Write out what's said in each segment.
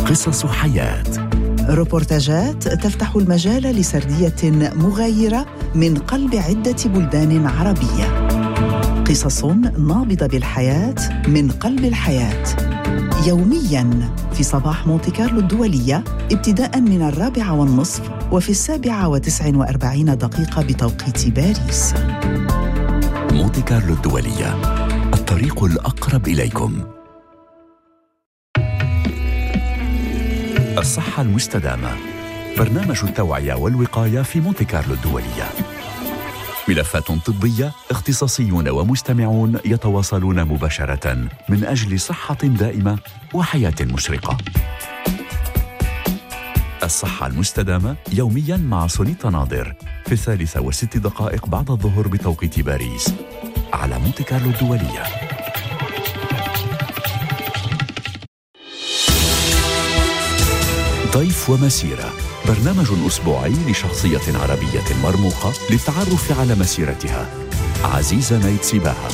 قصص حياة، روبورتاجات تفتح المجال لسردية مغايرة من قلب عدة بلدان عربية. قصص نابضة بالحياة من قلب الحياة، يومياً في صباح مونتي كارلو الدولية، ابتداءً من 4:30 وفي 7:49 بتوقيت باريس. مونتي كارلو الدولية، الطريق الأقرب إليكم. الصحة المستدامة، برنامج التوعية والوقاية في مونتي كارلو الدولية. ملفات طبية، اختصاصيون ومستمعون يتواصلون مباشرة من أجل صحة دائمة وحياة مشرقة. الصحة المستدامة يومياً مع سونيتا ناظر في 3:06 بعد الظهر بتوقيت باريس على مونتي كارلو الدولية. ضيف ومسيرة، برنامج أسبوعي لشخصية عربية مرموقة للتعرف على مسيرتها. عزيزة نايت سباها.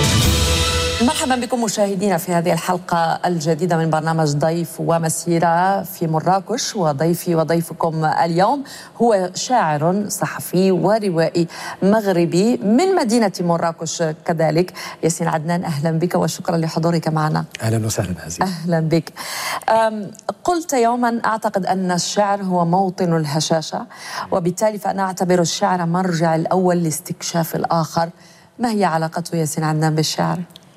مرحبا بكم مشاهدينا في هذه الحلقة الجديدة من برنامج ضيف ومسيرة في مراكش. وضيفي وضيفكم اليوم هو شاعر صحفي وروائي مغربي من مدينة مراكش كذلك، ياسين عدنان. أهلا بك وشكرا لحضورك معنا. أهلا وسهلا عزيز. أهلا بك. قلت يوما أعتقد أن الشعر هو موطن الهشاشة، وبالتالي فأنا أعتبر الشعر مرجع الأول لاستكشاف الآخر. ما هي علاقته ياسين عدنان بالشعر؟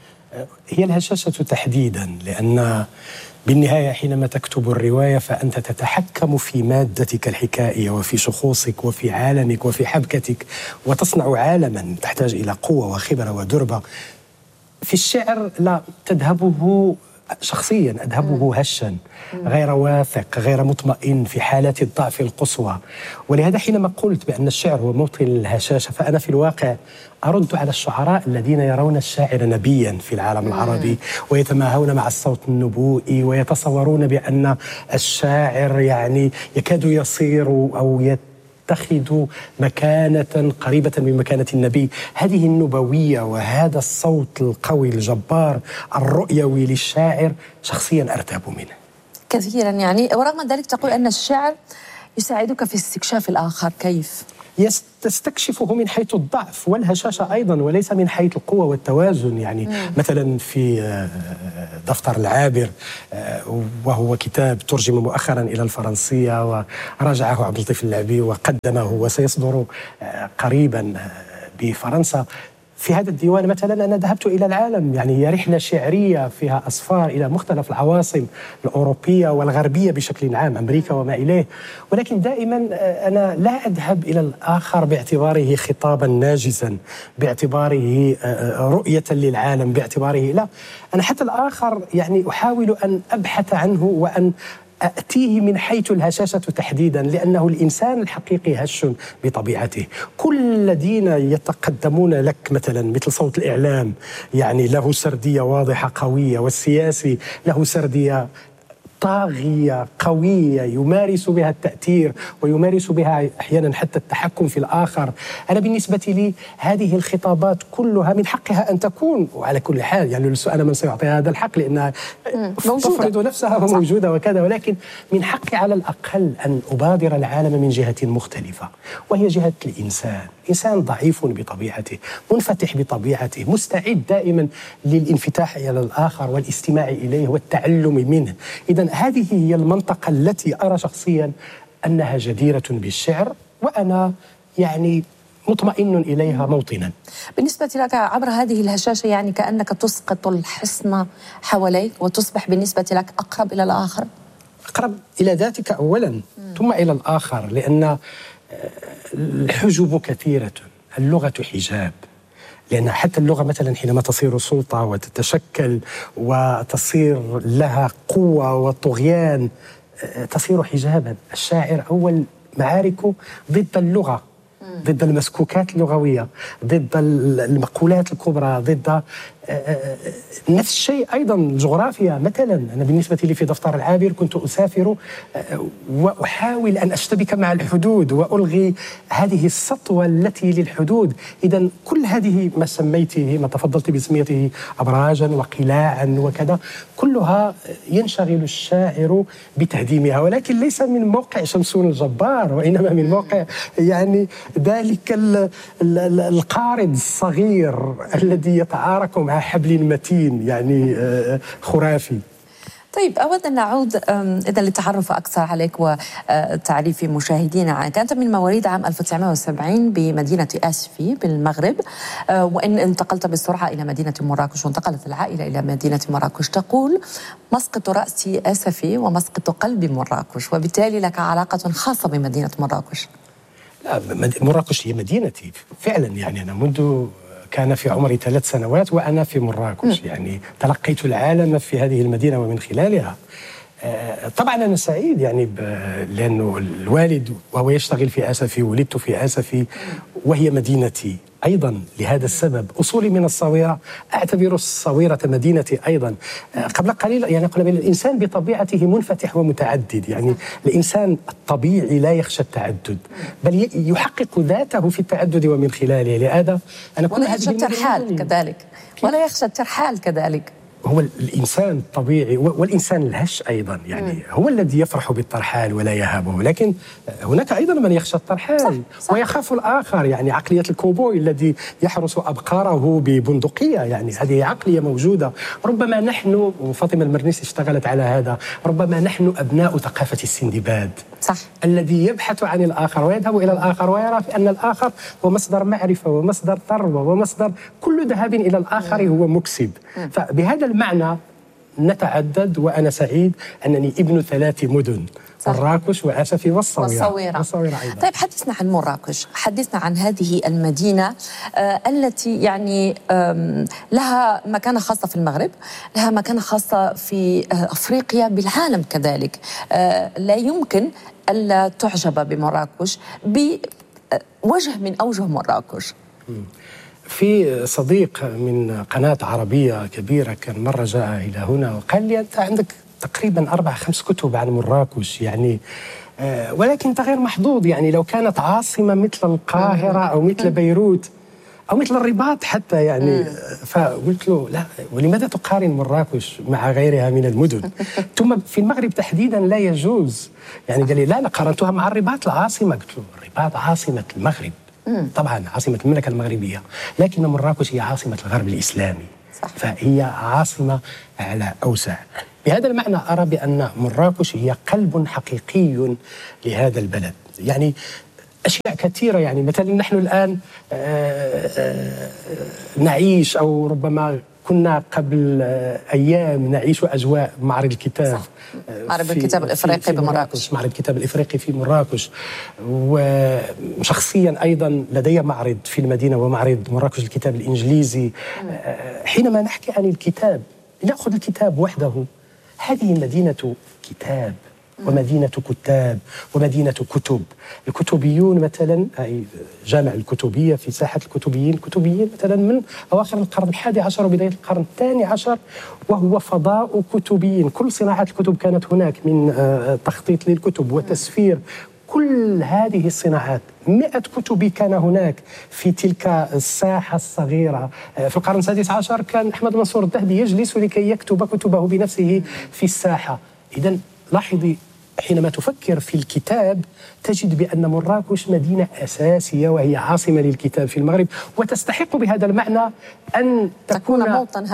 هي الهشاشة تحديدا، لأن بالنهاية حينما تكتب الرواية فأنت تتحكم في مادتك الحكائية وفي شخوصك وفي عالمك وفي حبكتك، وتصنع عالما تحتاج إلى قوة وخبرة ودربة. في الشعر لا، تذهبه شخصيا، أذهبه هشا، غير واثق، غير مطمئن، في حالات الضعف القصوى. ولهذا حينما قلت بأن الشعر هو موطن الهشاشة، فأنا في الواقع أرد على الشعراء الذين يرون الشاعر نبيا في العالم العربي، ويتماهون مع الصوت النبوئي، ويتصورون بأن الشاعر يعني يكاد يصير أو يتخذ مكانة قريبة من مكانة النبي. هذه النبوية وهذا الصوت القوي الجبار الرؤيوي للشاعر شخصيا أرتاب منه كثيرا يعني. ورغم ذلك تقول أن الشعر يساعدك في استكشاف الآخر. كيف؟ تستكشفه من حيث الضعف والهشاشة أيضا، وليس من حيث القوة والتوازن. يعني مثلا في دفتر العابر، وهو كتاب ترجم مؤخرا إلى الفرنسية ورجعه عبد اللطيف اللعبي وقدمه وسيصدر قريبا بفرنسا. في هذا الديوان مثلا أنا ذهبت إلى العالم، يعني هي رحلة شعرية فيها أسفار إلى مختلف العواصم الأوروبية والغربية بشكل عام، أمريكا وما إليه. ولكن دائما أنا لا أذهب إلى الآخر باعتباره خطابا ناجزا، باعتباره رؤية للعالم، باعتباره لا، أنا حتى الآخر يعني أحاول أن أبحث عنه وأن أتيه من حيث الهشاشة تحديدا، لأنه الإنسان الحقيقي هش بطبيعته. كل الذين يتقدمون لك مثلا مثل صوت الإعلام، يعني له سردية واضحة قوية، والسياسي له سردية طاغية قوية يمارس بها التأثير ويمارس بها أحيانا حتى التحكم في الآخر. أنا بالنسبة لي هذه الخطابات كلها من حقها أن تكون، وعلى كل حال يعني أنا من سيعطي هذا الحق لأنها تفرض نفسها وموجودة وكذا، ولكن من حقي على الأقل أن أبادر العالم من جهة مختلفة، وهي جهة الإنسان. إنسان ضعيف بطبيعته، منفتح بطبيعته، مستعد دائما للانفتاح على الآخر والاستماع إليه والتعلم منه. إذن هذه هي المنطقة التي أرى شخصيا أنها جديرة بالشعر، وأنا يعني مطمئن إليها موطنا. بالنسبة لك عبر هذه الهشاشة يعني كأنك تسقط الحصن حواليك وتصبح بالنسبة لك أقرب إلى الآخر؟ أقرب إلى ذاتك أولا ثم إلى الآخر، لأن الحجب كثيرة، اللغة حجاب. لأن حتى اللغة مثلا حينما تصير سلطة وتتشكل وتصير لها قوة وطغيان تصير حجابا. الشاعر أول معاركه ضد اللغة، ضد المسكوكات اللغوية، ضد المقولات الكبرى، ضد نفس الشيء أيضا الجغرافيا. مثلا أنا بالنسبة لي في دفتر العابر كنت أسافر وأحاول أن أشتبك مع الحدود وألغي هذه السطوة التي للحدود. إذن كل هذه ما سميته، ما تفضلت بسميته أبراجا وقلاعا وكذا، كلها ينشغل الشاعر بتهديمها، ولكن ليس من موقع شمسون الجبار، وإنما من موقع يعني ذلك القارد الصغير الذي يتعارك مع حبل متين يعني خرافي. طيب، أود أن نعود إذا للتعرف أكثر عليك وتعريف مشاهدينا عنك. أنت من مواليد عام 1970 بمدينة آسفي بالمغرب، وإن انتقلت بسرعة إلى مدينة مراكش، وانتقلت العائلة إلى مدينة مراكش. تقول: مسقط رأس آسفي ومسقط قلب مراكش، وبالتالي لك علاقة خاصة بمدينة مراكش. لا، مراكش هي مدينتي فعلا. يعني أنا منذ كان في عمري 3 سنوات وأنا في مراكش، يعني تلقيت العالم في هذه المدينة ومن خلالها. طبعا أنا سعيد يعني لأنه الوالد وهو يشتغل في آسفي، ولدت في آسفي وهي مدينتي أيضا. لهذا السبب أصولي من الصويرة، أعتبر الصويرة مدينتي أيضا. قبل قليل يعني قلنا الإنسان بطبيعته منفتح ومتعدد. يعني الإنسان الطبيعي لا يخشى التعدد، بل يحقق ذاته في التعدد ومن خلاله. لهذا أنا ولا يخشى الترحال كذلك، ولا يخشى الترحال كذلك. هو الإنسان الطبيعي والإنسان الهش أيضا، يعني هو الذي يفرح بالترحال ولا يهابه، لكن هناك أيضا من يخشى الترحال صح. ويخاف الآخر، يعني عقلية الكوبوي الذي يحرس أبقاره ببندقية، يعني هذه عقلية موجودة. ربما نحن، وفاطمة المرنيسي اشتغلت على هذا، ربما نحن أبناء ثقافة السندباد صح. الذي يبحث عن الآخر ويذهب إلى الآخر ويرى أن الآخر هو مصدر معرفة ومصدر ثروة ومصدر كل ذهاب إلى الآخر هو مكسب. فبهذا المعنى نتعدد، وأنا سعيد أنني ابن 3 مدن، مراكش وآسفي والصويرة أيضا. طيب، حدثنا عن مراكش، حدثنا عن هذه المدينة التي يعني لها مكانة خاصة في المغرب، لها مكانة خاصة في أفريقيا، بالعالم كذلك. لا يمكن ألا تعجب بمراكش بوجه من أوجه مراكش. في صديق من قناة عربية كبيرة كان مرة جاء إلى هنا وقال لي: أنت عندك تقريبا 4-5 كتب عن مراكش، يعني ولكن أنت غير محظوظ. يعني لو كانت عاصمة مثل القاهرة أو مثل بيروت أو مثل الرباط حتى، يعني فقلت له: لا، ولماذا تقارن مراكش مع غيرها من المدن؟ ثم في المغرب تحديدا لا يجوز. يعني قال لي: لا، قارنتها مع الرباط العاصمة. قلت له: الرباط عاصمة المغرب طبعا، عاصمة المملكة المغربية، لكن مراكش هي عاصمة الغرب الإسلامي صح. فهي عاصمة على أوسع. بهذا المعنى أرى بأن مراكش هي قلب حقيقي لهذا البلد. يعني أشياء كثيرة، يعني مثلا نحن الآن نعيش، أو ربما كنا قبل أيام نعيش أجواء معرض الكتاب، معرض الكتاب الإفريقي بمراكش، معرض الكتاب الإفريقي في مراكش. وشخصيا أيضا لدي معرض في المدينة، ومعرض مراكش الكتاب الإنجليزي. حينما نحكي عن الكتاب، نأخذ الكتاب وحده، هذه مدينة كتاب ومدينة كتاب ومدينة كتب. الكتبيون مثلا، جامع الكتبية في ساحة الكتبيين مثلا من أواخر القرن 11 وبداية القرن 12، وهو فضاء كتبيين. كل صناعات الكتب كانت هناك، من تخطيط للكتب وتسفير، كل هذه الصناعات. 100 كتب كان هناك في تلك الساحة الصغيرة. في القرن 16 كان أحمد منصور الذهبي يجلس لكي يكتب كتبه بنفسه في الساحة. إذن لاحظي، حينما تفكر في الكتاب تجد بأن مراكش مدينة أساسية، وهي عاصمة للكتاب في المغرب، وتستحق بهذا المعنى أن تكون موطن